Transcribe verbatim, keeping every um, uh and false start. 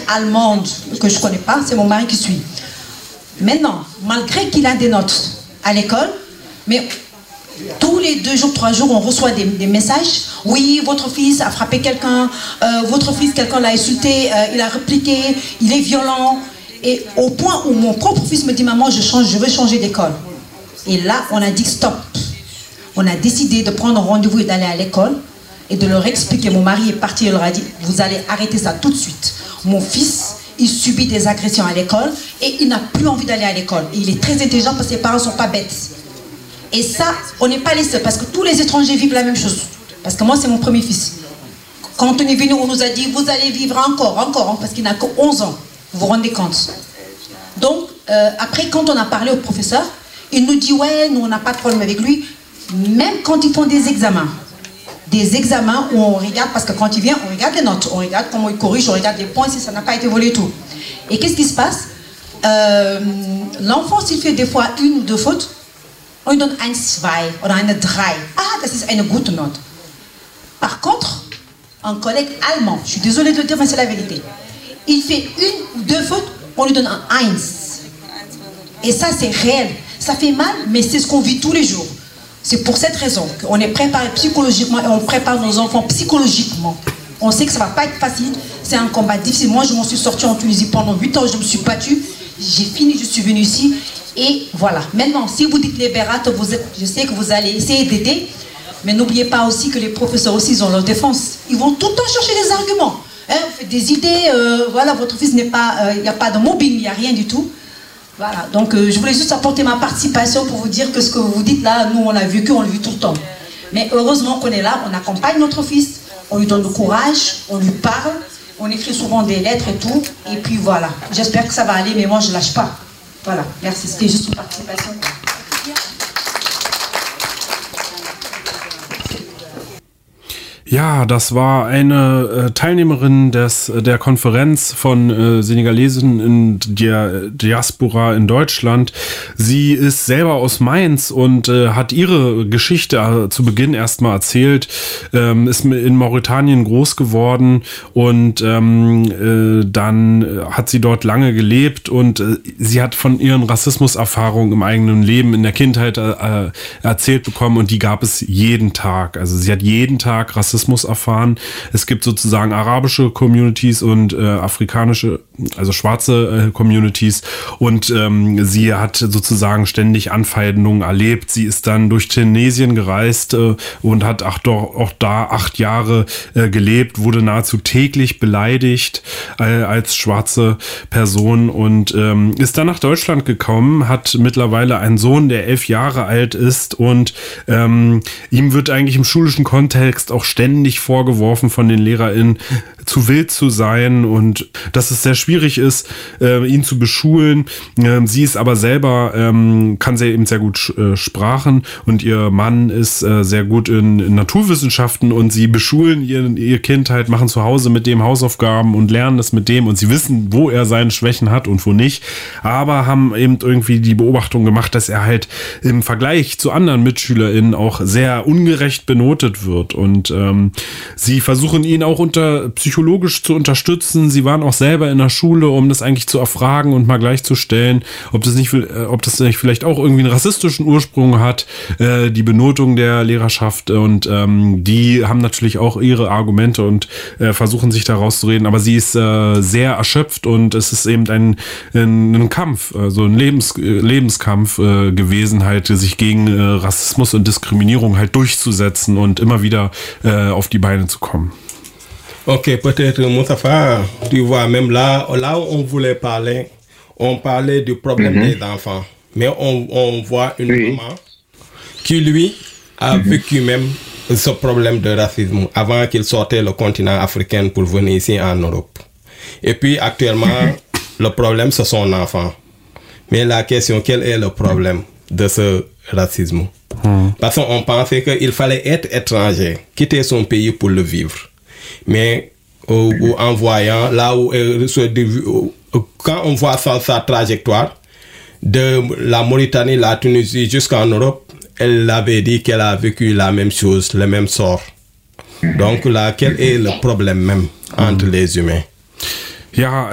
allemande que je ne connais pas, c'est mon mari qui suit. Maintenant, malgré qu'il a des notes à l'école, mais tous les deux jours, trois jours, on reçoit des, des messages. Oui, votre fils a frappé quelqu'un, euh, votre fils, quelqu'un l'a insulté, euh, il a répliqué, il est violent. Et au point où mon propre fils me dit, maman, je change, je veux changer d'école. Et là, on a dit stop. On a décidé de prendre rendez-vous et d'aller à l'école et de leur expliquer. Mon mari est parti et leur a dit, vous allez arrêter ça tout de suite. Mon fils, il subit des agressions à l'école et il n'a plus envie d'aller à l'école. Et il est très intelligent parce que ses parents ne sont pas bêtes. Et ça, on n'est pas les seuls parce que tous les étrangers vivent la même chose. Parce que moi, c'est mon premier fils. Quand on est venu, on nous a dit, vous allez vivre encore, encore, hein, parce qu'il n'a que onze ans. Vous vous rendez compte? Donc, euh, après, quand on a parlé au professeur, il nous dit, ouais, nous, on n'a pas de problème avec lui. Même quand ils font des examens, des examens où on regarde, parce que quand il vient, on regarde les notes, on regarde comment il corrige, on regarde les points, si ça n'a pas été volé et tout. Et qu'est-ce qui se passe? euh, L'enfant, s'il fait des fois une ou deux fautes, on lui donne un zwei oder eine drei. Ah, das ist eine gute Note. Par contre, un collègue allemand, je suis désolée de le dire, mais c'est la vérité, il fait une ou deux fautes, on lui donne un eins. Et ça, c'est réel. Ça fait mal, mais c'est ce qu'on vit tous les jours. C'est pour cette raison qu'on est préparé psychologiquement et on prépare nos enfants psychologiquement. On sait que ça ne va pas être facile, c'est un combat difficile. Moi, je m'en suis sortie en Tunisie pendant huit ans, je me suis battue, j'ai fini, je suis venue ici, et voilà. Maintenant, si vous dites les bérates, vous êtes, je sais que vous allez essayer d'aider, mais n'oubliez pas aussi que les professeurs aussi, ils ont leur défense. Ils vont tout le temps chercher des arguments, hein, vous faites des idées, euh, voilà, votre fils n'est pas, il euh, n'y a pas de mobbing, il n'y a rien du tout. Voilà, donc euh, je voulais juste apporter ma participation pour vous dire que ce que vous dites là, nous on a vécu, on le vit tout le temps. Mais heureusement qu'on est là, on accompagne notre fils, on lui donne le courage, on lui parle, on écrit souvent des lettres et tout, et puis voilà. J'espère que ça va aller, mais moi je lâche pas. Voilà, merci, c'était juste une participation. Ja, das war eine äh, Teilnehmerin des, der Konferenz von äh, Senegalesen in der Diaspora in Deutschland. Sie ist selber aus Mainz und äh, hat ihre Geschichte äh, zu Beginn erstmal erzählt, ähm, ist in Mauretanien groß geworden und ähm, äh, dann hat sie dort lange gelebt und äh, sie hat von ihren Rassismuserfahrungen im eigenen Leben in der Kindheit äh, erzählt bekommen und die gab es jeden Tag. Also sie hat jeden Tag Rassismus erfahren. Es gibt sozusagen arabische Communities und äh, afrikanische, also schwarze äh, Communities und ähm, sie hat sozusagen ständig Anfeindungen erlebt. Sie ist dann durch Tunesien gereist äh, und hat auch, doch, auch da acht Jahre äh, gelebt, wurde nahezu täglich beleidigt äh, als schwarze Person und ähm, ist dann nach Deutschland gekommen, hat mittlerweile einen Sohn, der elf Jahre alt ist und ähm, ihm wird eigentlich im schulischen Kontext auch ständig vorgeworfen von den LehrerInnen, zu wild zu sein und dass es sehr schwierig ist, äh, ihn zu beschulen. Ähm, sie ist aber selber, ähm, kann sehr eben sehr gut äh, Sprachen und ihr Mann ist äh, sehr gut in, in Naturwissenschaften und sie beschulen ihr, ihr Kind halt, machen zu Hause mit dem Hausaufgaben und lernen das mit dem und sie wissen, wo er seine Schwächen hat und wo nicht, aber haben eben irgendwie die Beobachtung gemacht, dass er halt im Vergleich zu anderen MitschülerInnen auch sehr ungerecht benotet wird und ähm, sie versuchen ihn auch unter psychologisch zu unterstützen. Sie waren auch selber in der Schule, um das eigentlich zu erfragen und mal gleichzustellen, ob das nicht, ob das nicht vielleicht auch irgendwie einen rassistischen Ursprung hat, äh, die Benotung der Lehrerschaft und ähm, die haben natürlich auch ihre Argumente und äh, versuchen sich da rauszureden, aber sie ist äh, sehr erschöpft und es ist eben ein, ein, ein Kampf, also ein Lebens, Lebenskampf äh, gewesen, halt sich gegen äh, Rassismus und Diskriminierung halt durchzusetzen und immer wieder äh, auf die Beine zu kommen. Ok, peut-être Moustapha, tu vois, même là, là où on voulait parler, on parlait du problème mm-hmm. des enfants. Mais on, on voit une oui. maman qui, lui, a mm-hmm. vécu même ce problème de racisme avant qu'il sortait le continent africain pour venir ici en Europe. Et puis, actuellement, mm-hmm. le problème, c'est son enfant. Mais la question, quel est le problème de ce racisme? Mm. Parce qu'on pensait qu'il fallait être étranger, quitter son pays pour le vivre. Mais euh, en voyant là où euh, quand on voit sa, sa trajectoire de la Mauritanie, la Tunisie jusqu'en Europe, elle avait dit qu'elle a vécu la même chose, le même sort. Donc là, quel est le problème même entre les humains? Ja,